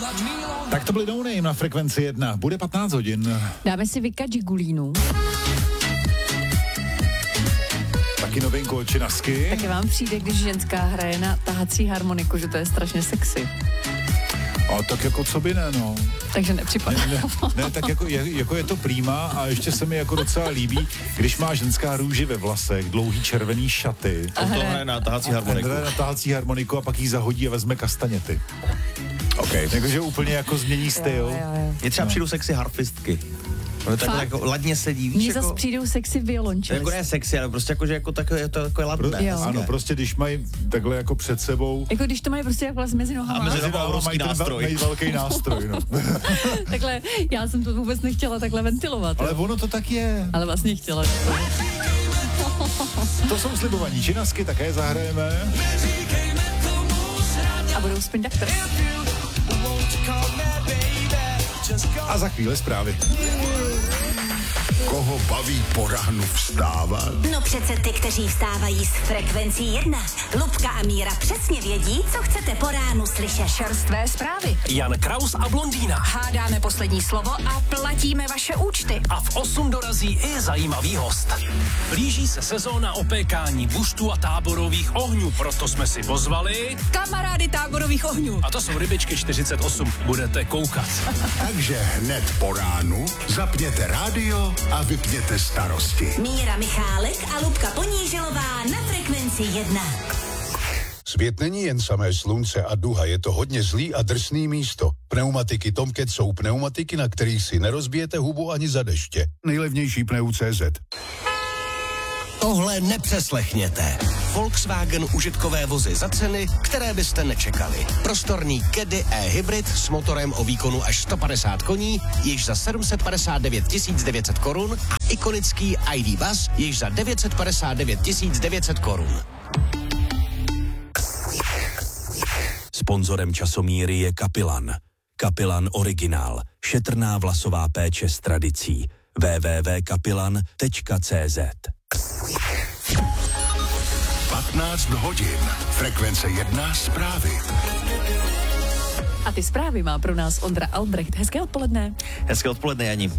Tak to byly No Name na Frekvenci 1. Bude 15 hodin. Dáme si Vika Gigulínu. Taky novinku od Činasky. Taky vám přijde, když ženská hraje na tahací harmoniku, že to je strašně sexy. A tak jako co by ne, no. Takže nepřipadá. Ne, tak jako je to prýma a ještě se mi jako docela líbí, když má ženská růži ve vlasech, dlouhý červený šaty. A to hraje na tahací harmoniku. Hraje na tahací harmoniku a pak jí zahodí a vezme kastaněty. Okay. Takže úplně jako změní styl. Jo. Je třeba přijdu sexy harfistky. No takhle jako ladně sedí, víš, mně jako... zase přijdou sexy violončelisty. Jako ne sexy, ale prostě jako, že jako takové ladné. Ano, prostě když mají takhle jako před sebou. Jako když to mají prostě jak vlastně mezi nohama. A mezi nohama obrovský nástroj. Mají velký nástroj, no. Takhle, já jsem to vůbec nechtěla takhle ventilovat. Ale ono to tak je. Ale vlastně chtěla. To jsou slibovaní Činasky, také zahrajeme. A budou Spin Doctors. A za chvíli zprávy. Koho baví po ránu vstávat? No přece ty, kteří vstávají s Frekvencí 1. Lubka a Míra přesně vědí, co chcete po ránu slyšet. Čerstvé zprávy. Jan Kraus a Blondýna. Hádáme poslední slovo a platíme vaše účty. A v 8 dorazí i zajímavý host. Blíží se sezóna opékání buštů a táborových ohňů, proto jsme si pozvali... Kamarády táborových ohňů. A to jsou Rybičky 48. Budete koukat. Takže hned po ránu zapněte rádio a vypněte starosti. Míra Michálek a Lubka Poníželová na Frekvenci 1. Svět není jen samé slunce a duha, je to hodně zlý a drsný místo. Pneumatiky Tomcat jsou pneumatiky, na kterých si nerozbijete hubu ani za deště. Nejlevnější Pneu.cz. Tohle nepřeslechněte. Volkswagen užitkové vozy za ceny, které byste nečekali. Prostorný Caddy e-hybrid s motorem o výkonu až 150 koní, již za 759 900 korun a ikonický ID Buzz již za 959 900 korun. Sponzorem časomíry je Kapilan. Kapilan Originál. Šetrná vlasová péče s tradicí. www.kapilan.cz 15 hodin. Frekvence 1 zprávy. A ty zprávy má pro nás Ondra Albrecht. Hezké odpoledne. Hezké odpoledne, Jani.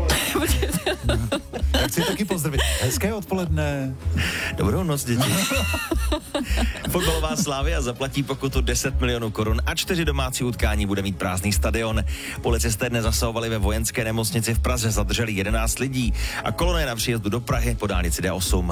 Tak chci taky pozdravit. Hezké odpoledne. Dobrou noc, děti. Fotbalová Slavia zaplatí pokutu 10 milionů korun a 4 domácí utkání bude mít prázdný stadion. Policisté dnes zasahovali ve vojenské nemocnici v Praze, zadrželi 11 lidí a kolona je na příjezdu do Prahy po dálnici D8.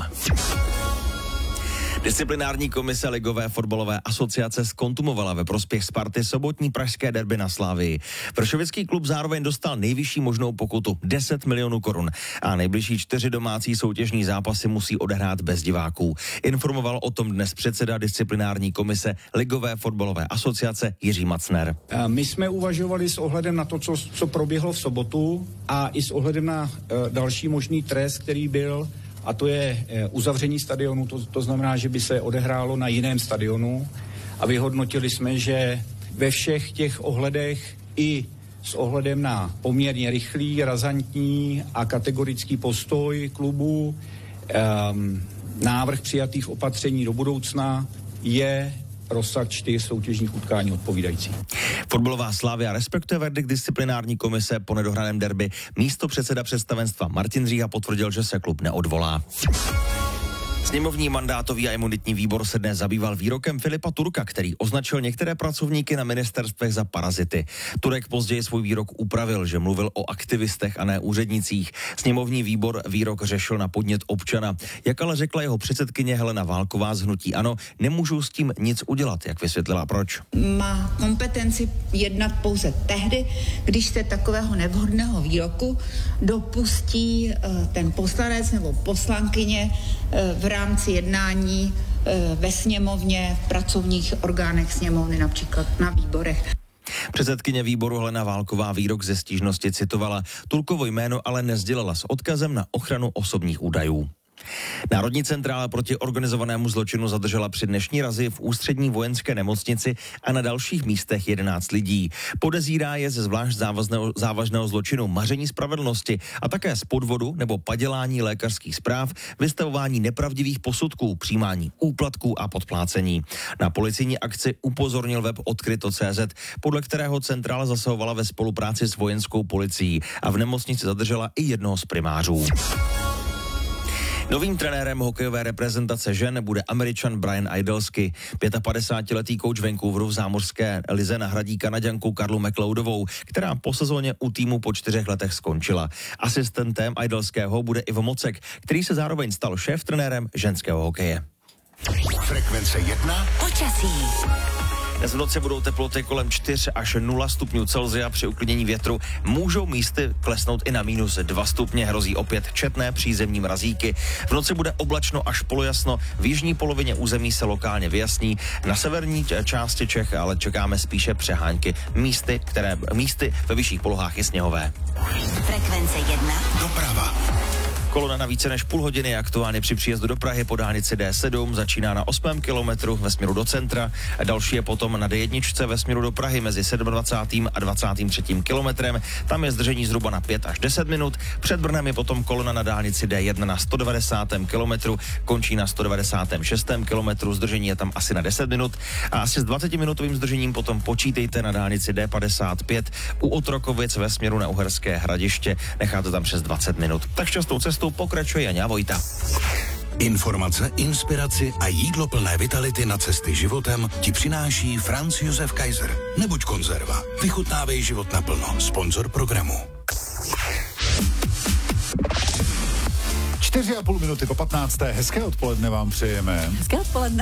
Disciplinární komise Ligové fotbalové asociace zkontumovala ve prospěch Sparty sobotní pražské derby na Slavii. Vršovický klub zároveň dostal nejvyšší možnou pokutu 10 milionů korun a nejbližší 4 domácí soutěžní zápasy musí odehrát bez diváků. Informoval o tom dnes předseda disciplinární komise Ligové fotbalové asociace Jiří Macner. My jsme uvažovali s ohledem na to, co proběhlo v sobotu a i s ohledem na další možný trest, který byl, a to je uzavření stadionu, to znamená, že by se odehrálo na jiném stadionu a vyhodnotili jsme, že ve všech těch ohledech i s ohledem na poměrně rychlý, razantní a kategorický postoj klubu, návrh přijatých opatření do budoucna je rozsah 4 soutěžních utkání odpovídající. Fotbalová Slavia respektuje verdikt disciplinární komise po nedohraném derby. Místopředseda představenstva Martin Říha potvrdil, že se klub neodvolá. Sněmovní mandátový a imunitní výbor se dnes zabýval výrokem Filipa Turka, který označil některé pracovníky na ministerstvech za parazity. Turek později svůj výrok upravil, že mluvil o aktivistech a ne úřednicích. Sněmovní výbor výrok řešil na podnět občana. Jak ale řekla jeho předsedkyně Helena Válková z hnutí ANO, nemůžou s tím nic udělat, jak vysvětlila proč. Má kompetenci jednat pouze tehdy, když se takového nevhodného výroku dopustí ten poslanec nebo poslankyně v rámci jednání ve sněmovně, v pracovních orgánech sněmovny, například na výborech. Předsedkyně výboru Helena Válková výrok ze stížnosti citovala. Turkovo jméno ale nesdělala s odkazem na ochranu osobních údajů. Národní centrála proti organizovanému zločinu zadržela při dnešní razi v Ústřední vojenské nemocnici a na dalších místech 11 lidí. Podezírá je ze zvlášť závažného zločinu maření spravedlnosti a také z podvodu nebo padělání lékařských zpráv, vystavování nepravdivých posudků, přijímání úplatků a podplácení. Na policejní akci upozornil web Odkryto.cz, podle kterého centrála zasahovala ve spolupráci s vojenskou policií a v nemocnici zadržela i jednoho z primářů. Novým trenérem hokejové reprezentace žen bude Američan Brian Idelsky. 55letý kouč Vancouveru v zámořské lize nahradí Kanaďanku Karlu McLeodovou, která po sezóně u týmu po 4 letech skončila. Asistentem Idelského bude Ivo Mocek, který se zároveň stal šéf-trenérem ženského hokeje. Frekvence 1. Počasí. Dnes v noci budou teploty kolem 4 až 0 stupňů Celsia, při uklidnění větru můžou místy klesnout i na -2 stupně, hrozí opět četné přízemní mrazíky. V noci bude oblačno až polojasno, v jižní polovině území se lokálně vyjasní, na severní části Čech ale čekáme spíše přehánky, místy ve vyšších polohách je sněhové. Frekvence 1. Doprava. Kolona na více než půl hodiny je aktuálně při příjezdu do Prahy po dálnici D7, začíná na 8. kilometru ve směru do centra, další je potom na D1 ve směru do Prahy mezi 27. a 23. kilometrem, tam je zdržení zhruba na 5 až 10 minut, před Brnem je potom kolona na dálnici D1 na 190. kilometru, končí na 196. kilometru, zdržení je tam asi na 10 minut a asi s 20-minutovým zdržením potom počítejte na dálnici D55 u Otrokovic ve směru na Uherské Hradiště, necháte tam přes 20 minut. Tak šťastnou cestu pokračuje Jaňa Vojta. Informace, inspiraci a jídlo plné vitality na cesty životem ti přináší Franz Josef Kaiser. Nebuď konzerva. Vychutnávej život naplno. Sponzor programu. 4,5 minuty po 15. Hezké odpoledne vám přejeme. Hezké odpoledne.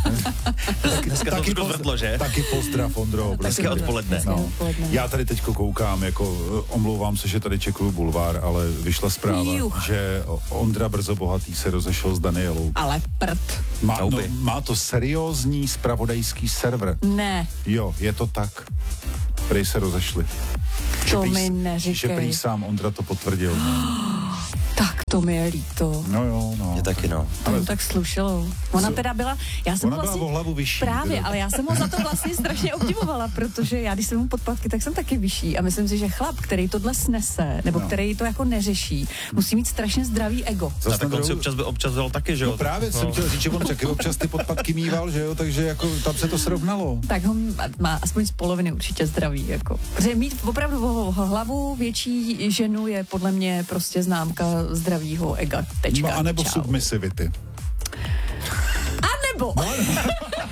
Taky pozdrav, Ondro. Hezké odpoledne. No. Já tady teďko koukám, omlouvám se, že tady čekuju bulvár, ale vyšla zpráva, že Ondra Brzo Bohatý se rozešel s Danielou. Ale prd. Má to seriózní zpravodajský server. Ne. Jo, je to tak. Prej se rozešli. To mi neříkej. Že prý sám Ondra to potvrdil. Tak to mi je líto. No jo, no. Je taky, no. To tak slušelo. Ona teda byla, já jsem byla o hlavu vyšší. Právě, ale já jsem ho za to vlastně strašně obdivovala, protože já, když jsem mu podpatky, tak jsem taky vyšší a myslím si, že chlap, který tohle snese, nebo který to jako neřeší, musí mít strašně zdravý ego. A tak on si občas vzal taky, že jo? No právě jsem chtěl říct, že on taky občas ty podpatky mýval, že jo, takže jako tam se to srovnalo. Tak ho má aspoň z poloviny určitě zdravý, jako. Protože mít opravdu hlavu větší ženu je podle mě prostě známka zdravýho ega. Tečka. No, anebo submisivity. A nebo...